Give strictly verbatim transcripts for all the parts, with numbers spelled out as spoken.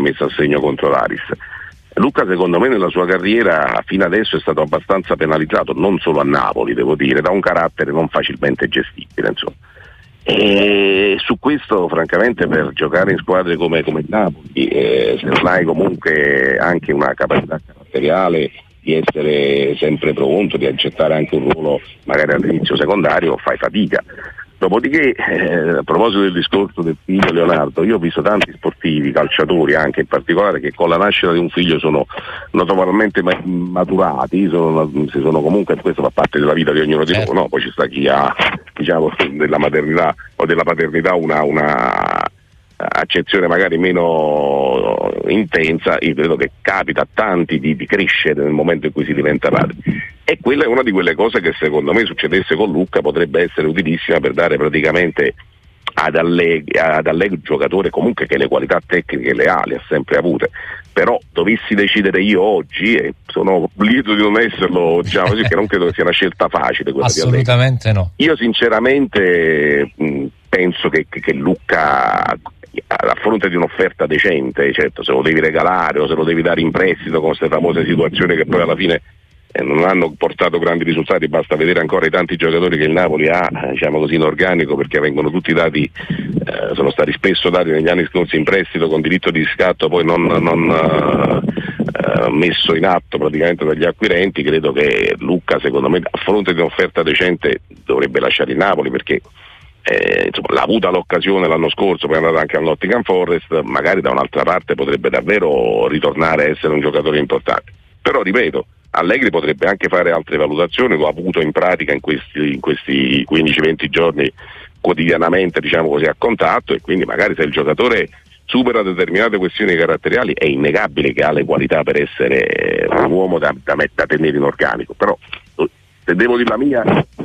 messa a segno contro l'Aris. Luca secondo me nella sua carriera fino adesso è stato abbastanza penalizzato, non solo a Napoli devo dire, da un carattere non facilmente gestibile, insomma. E su questo francamente per giocare in squadre come, come il Napoli, eh, se non hai comunque anche una capacità caratteriale di essere sempre pronto, di accettare anche un ruolo magari all'inizio secondario, fai fatica. Dopodiché, eh, a proposito del discorso del figlio Leonardo, io ho visto tanti sportivi, calciatori anche in particolare, che con la nascita di un figlio sono notevolmente maturati, sono, si sono comunque, questo fa parte della vita di ognuno di loro, no? Poi ci sta chi ha, diciamo, della maternità o della paternità una, una accezione magari meno intensa. Io credo che capita a tanti di, di crescere nel momento in cui si diventa padri, e quella è una di quelle cose che secondo me succedesse con Luca potrebbe essere utilissima per dare praticamente ad Allegri, ad Allegri, giocatore comunque che le qualità tecniche le ha, le ha sempre avute, però dovessi decidere io oggi, e sono lieto di non esserlo già così, che non credo che sia una scelta facile quella assolutamente di no. Io sinceramente mh, penso che, che, che Luca a fronte di un'offerta decente, certo se lo devi regalare o se lo devi dare in prestito con queste famose situazioni che poi alla fine eh, non hanno portato grandi risultati, basta vedere ancora i tanti giocatori che il Napoli ha, diciamo così, in organico, perché vengono tutti dati, eh, sono stati spesso dati negli anni scorsi in prestito con diritto di riscatto poi non, non eh, messo in atto praticamente dagli acquirenti. Credo che Luca secondo me a fronte di un'offerta decente dovrebbe lasciare il Napoli, perché Eh, insomma, l'ha avuta l'occasione l'anno scorso, poi è andato anche al Nottingham Forest, magari da un'altra parte potrebbe davvero ritornare a essere un giocatore importante. Però ripeto, Allegri potrebbe anche fare altre valutazioni, lo ha avuto in pratica in questi, in questi quindici venti giorni quotidianamente, diciamo così, a contatto, e quindi magari se il giocatore supera determinate questioni caratteriali è innegabile che ha le qualità per essere un uomo da, da, da tenere in organico. Però se devo dire la mia,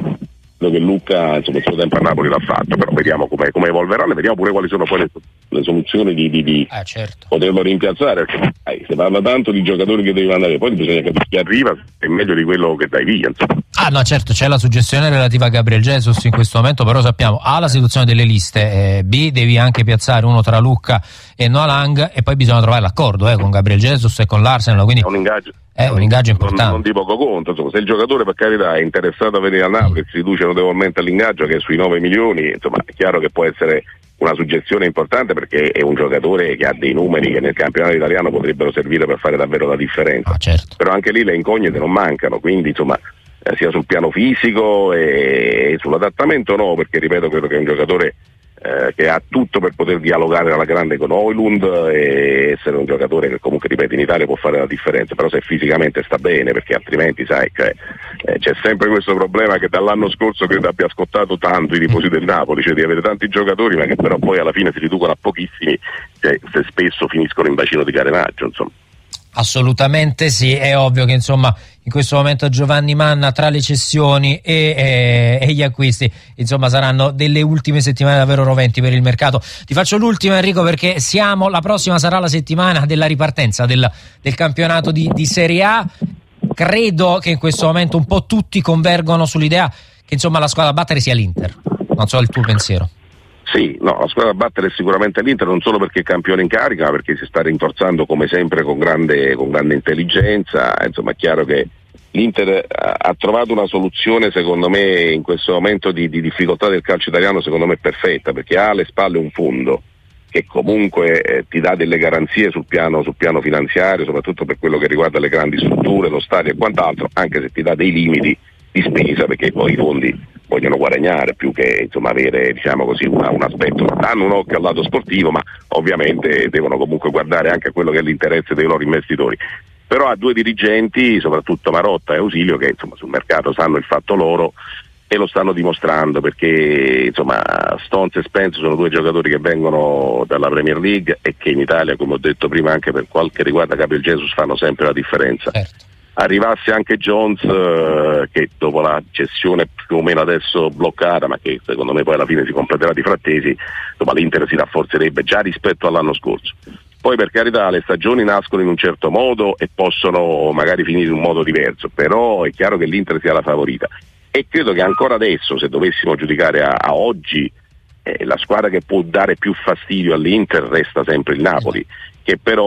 che Luca insomma il suo tempo a Napoli l'ha fatto, però vediamo come, come evolveranno, vediamo pure quali sono poi le, le soluzioni di, di, di ah, certo. poterlo rimpiazzare, perché dai, si parla tanto di giocatori che devi mandare, poi bisogna capire chi arriva è meglio di quello che dai via, insomma. Ah no, certo, c'è la suggestione relativa a Gabriel Jesus in questo momento, però sappiamo A la situazione delle liste, eh, B devi anche piazzare uno tra Lucca e Noah Lang, e poi bisogna trovare l'accordo eh, con Gabriel Jesus e con l'Arsenal, quindi è un ingaggio è un ingaggio importante, non, non di poco conto, insomma. Se il giocatore per carità è interessato a venire a Napoli, mm. si riduce notevolmente all'ingaggio che è sui nove milioni, insomma è chiaro che può essere una suggestione importante, perché è un giocatore che ha dei numeri che nel campionato italiano potrebbero servire per fare davvero la differenza. Ah, certo. Però anche lì le incognite non mancano, quindi insomma eh, sia sul piano fisico e, e sull'adattamento no, perché ripeto credo che è un giocatore eh, che ha tutto per poter dialogare alla grande con Højlund e essere un giocatore che comunque ripeto in Italia può fare la differenza, però se fisicamente sta bene, perché altrimenti sai cioè, eh, c'è sempre questo problema che dall'anno scorso credo abbia scottato tanto i tifosi del Napoli, cioè di avere tanti giocatori ma che però poi alla fine si riducono a pochissimi, cioè, se spesso finiscono in bacino di carenaggio, insomma. Assolutamente sì, è ovvio che insomma in questo momento Giovanni Manna tra le cessioni e, e, e gli acquisti insomma saranno delle ultime settimane davvero roventi per il mercato. Ti faccio l'ultima Enrico, perché siamo, la prossima sarà la settimana della ripartenza del, del campionato di, di Serie A. Credo che in questo momento un po' tutti convergono sull'idea che insomma la squadra da battere sia l'Inter, non so il tuo pensiero. Sì, no, la squadra da battere è sicuramente l'Inter, non solo perché è campione in carica, ma perché si sta rinforzando come sempre con grande, con grande intelligenza. Insomma è chiaro che l'Inter ha trovato una soluzione secondo me in questo momento di, di difficoltà del calcio italiano, secondo me perfetta, perché ha alle spalle un fondo che comunque eh, ti dà delle garanzie sul piano, sul piano finanziario, soprattutto per quello che riguarda le grandi strutture, lo stadio e quant'altro, anche se ti dà dei limiti di spesa, perché poi i fondi vogliono guadagnare più che insomma avere diciamo così una, un aspetto, danno un occhio al lato sportivo, ma ovviamente devono comunque guardare anche a quello che è l'interesse dei loro investitori. Però ha due dirigenti, soprattutto Marotta e Ausilio, che insomma sul mercato sanno il fatto loro e lo stanno dimostrando, perché insomma Stones e Spence sono due giocatori che vengono dalla Premier League e che in Italia, come ho detto prima, anche per quel che riguarda Gabriel Jesus fanno sempre la differenza. Certo. Arrivasse anche Jones eh, che dopo la cessione più o meno adesso bloccata, ma che secondo me poi alla fine si completerà di frattesi, insomma l'Inter si rafforzerebbe già rispetto all'anno scorso. Poi per carità le stagioni nascono in un certo modo e possono magari finire in un modo diverso, però è chiaro che l'Inter sia la favorita e credo che ancora adesso, se dovessimo giudicare a, a oggi, eh, la squadra che può dare più fastidio all'Inter resta sempre il Napoli, che però